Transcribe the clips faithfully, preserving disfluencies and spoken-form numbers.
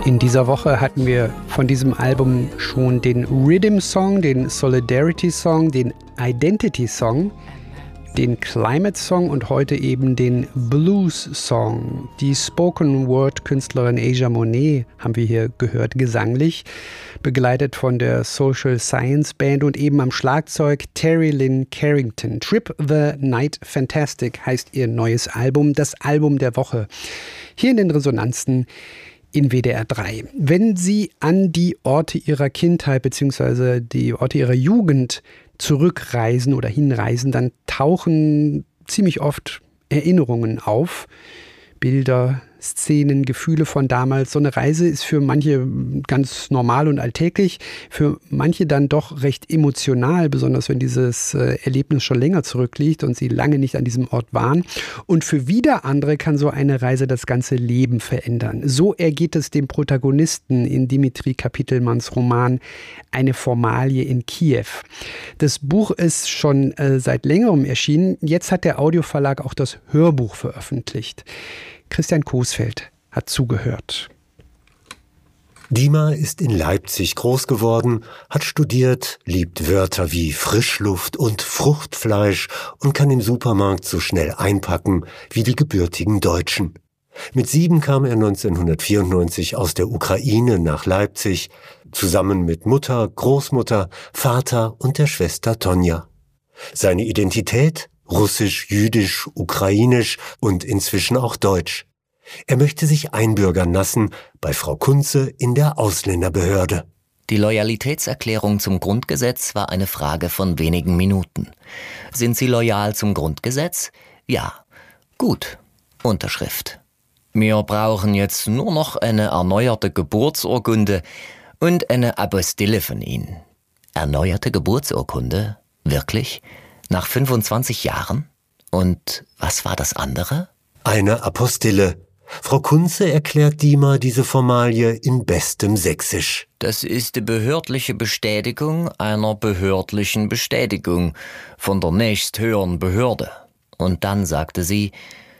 In dieser Woche hatten wir von diesem Album schon den Rhythm Song, den Solidarity Song, den Identity Song, den Climate Song und heute eben den Blues Song. Die Spoken Word Künstlerin Asia Monet haben wir hier gehört, gesanglich, begleitet von der Social Science Band und eben am Schlagzeug Terry Lynn Carrington. Trip the Night Fantastic heißt ihr neues Album, das Album der Woche. Hier in den Resonanzen in W D R drei. Wenn Sie an die Orte Ihrer Kindheit bzw. die Orte Ihrer Jugend zurückreisen oder hinreisen, dann tauchen ziemlich oft Erinnerungen auf. Bilder, Szenen, Gefühle von damals. So eine Reise ist für manche ganz normal und alltäglich, für manche dann doch recht emotional, besonders wenn dieses Erlebnis schon länger zurückliegt und sie lange nicht an diesem Ort waren. Und für wieder andere kann so eine Reise das ganze Leben verändern. So ergeht es dem Protagonisten in Dimitri Kapitelmanns Roman Eine Formalie in Kiew. Das Buch ist schon äh, seit längerem erschienen. Jetzt hat der Audioverlag auch das Hörbuch veröffentlicht. Christian Coesfeld hat zugehört. Dima ist in Leipzig groß geworden, hat studiert, liebt Wörter wie Frischluft und Fruchtfleisch und kann im Supermarkt so schnell einpacken wie die gebürtigen Deutschen. Mit sieben kam er neunzehnhundertvierundneunzig aus der Ukraine nach Leipzig, zusammen mit Mutter, Großmutter, Vater und der Schwester Tonja. Seine Identität? Russisch, Jüdisch, Ukrainisch und inzwischen auch Deutsch. Er möchte sich einbürgern lassen bei Frau Kunze in der Ausländerbehörde. Die Loyalitätserklärung zum Grundgesetz war eine Frage von wenigen Minuten. Sind Sie loyal zum Grundgesetz? Ja. Gut. Unterschrift. Wir brauchen jetzt nur noch eine erneuerte Geburtsurkunde und eine Apostille von Ihnen. Erneuerte Geburtsurkunde? Wirklich? Nach fünfundzwanzig Jahren? Und was war das andere? Eine Apostille. Frau Kunze erklärt Dima diese Formalie in bestem Sächsisch. Das ist die behördliche Bestätigung einer behördlichen Bestätigung von der nächsthöheren Behörde. Und dann sagte sie,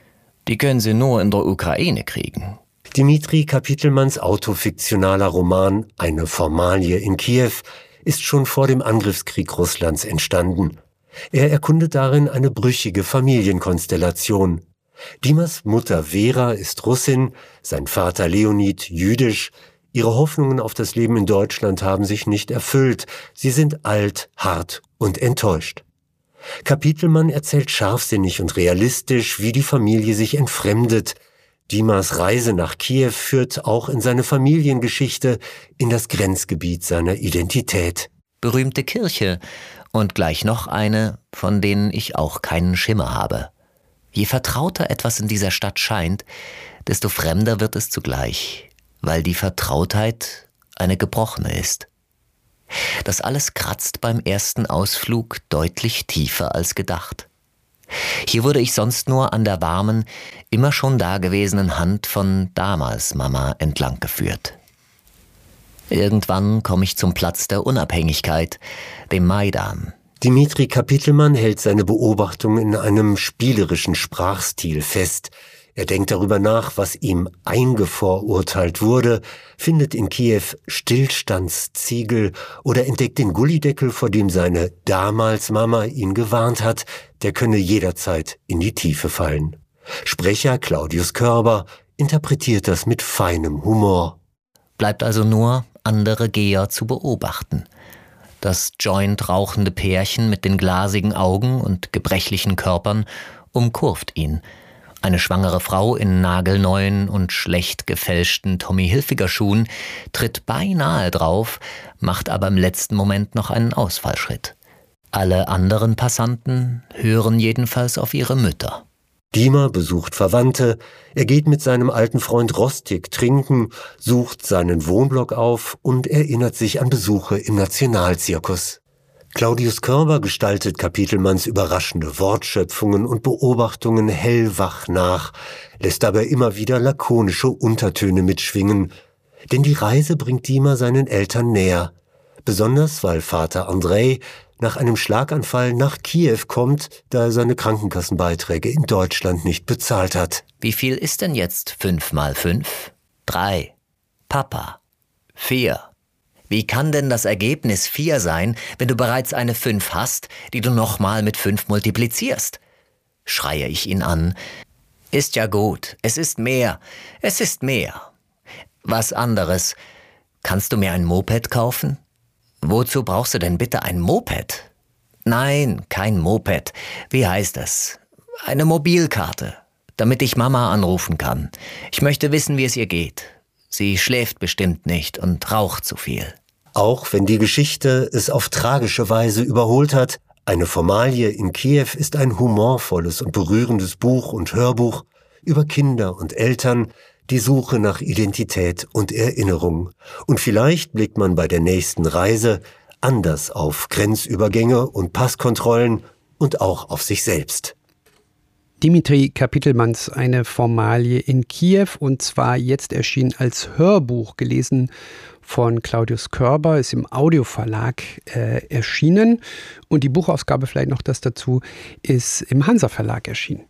die können Sie nur in der Ukraine kriegen. Dimitri Kapitelmanns autofiktionaler Roman Eine Formalie in Kiew ist schon vor dem Angriffskrieg Russlands entstanden. Er erkundet darin eine brüchige Familienkonstellation. Dimas Mutter Vera ist Russin, sein Vater Leonid jüdisch. Ihre Hoffnungen auf das Leben in Deutschland haben sich nicht erfüllt. Sie sind alt, hart und enttäuscht. Kapitelmann erzählt scharfsinnig und realistisch, wie die Familie sich entfremdet. Dimas Reise nach Kiew führt auch in seine Familiengeschichte, in das Grenzgebiet seiner Identität. Berühmte Kirche. Und gleich noch eine, von denen ich auch keinen Schimmer habe. Je vertrauter etwas in dieser Stadt scheint, desto fremder wird es zugleich, weil die Vertrautheit eine gebrochene ist. Das alles kratzt beim ersten Ausflug deutlich tiefer als gedacht. Hier wurde ich sonst nur an der warmen, immer schon dagewesenen Hand von damals Mama entlang geführt. Irgendwann komme ich zum Platz der Unabhängigkeit, dem Maidan. Dimitri Kapitelmann hält seine Beobachtung in einem spielerischen Sprachstil fest. Er denkt darüber nach, was ihm eingevorurteilt wurde, findet in Kiew Stillstandsziegel oder entdeckt den Gullideckel, vor dem seine damals Mama ihn gewarnt hat, der könne jederzeit in die Tiefe fallen. Sprecher Claudius Körber interpretiert das mit feinem Humor. Bleibt also nur, andere Geher zu beobachten. Das Joint rauchende Pärchen mit den glasigen Augen und gebrechlichen Körpern umkurvt ihn. Eine schwangere Frau in nagelneuen und schlecht gefälschten Tommy Hilfiger Schuhen tritt beinahe drauf, macht aber im letzten Moment noch einen Ausfallschritt. Alle anderen Passanten hören jedenfalls auf ihre Mütter. Dima besucht Verwandte, er geht mit seinem alten Freund Rostig trinken, sucht seinen Wohnblock auf und erinnert sich an Besuche im Nationalzirkus. Claudius Körber gestaltet Kapitelmanns überraschende Wortschöpfungen und Beobachtungen hellwach nach, lässt dabei immer wieder lakonische Untertöne mitschwingen, denn die Reise bringt Dima seinen Eltern näher, besonders weil Vater Andrei nach einem Schlaganfall nach Kiew kommt, da er seine Krankenkassenbeiträge in Deutschland nicht bezahlt hat. Wie viel ist denn jetzt fünf mal fünf? Drei. Papa, vier. Wie kann denn das Ergebnis vier sein, wenn du bereits eine fünf hast, die du nochmal mit fünf multiplizierst? Schreie ich ihn an. Ist ja gut, es ist mehr, es ist mehr. Was anderes. Kannst du mir ein Moped kaufen? Wozu brauchst du denn bitte ein Moped? Nein, kein Moped. Wie heißt das? Eine Mobilkarte, damit ich Mama anrufen kann. Ich möchte wissen, wie es ihr geht. Sie schläft bestimmt nicht und raucht zu viel. Auch wenn die Geschichte es auf tragische Weise überholt hat, Eine Formalie in Kiew ist ein humorvolles und berührendes Buch und Hörbuch über Kinder und Eltern, die Suche nach Identität und Erinnerung. Und vielleicht blickt man bei der nächsten Reise anders auf Grenzübergänge und Passkontrollen und auch auf sich selbst. Dimitri Kapitelmanns Eine Formalie in Kiew, und zwar jetzt erschienen als Hörbuch, gelesen von Claudius Körber, ist im Audioverlag äh, erschienen, und die Buchausgabe, vielleicht noch das dazu, ist im Hansa Verlag erschienen.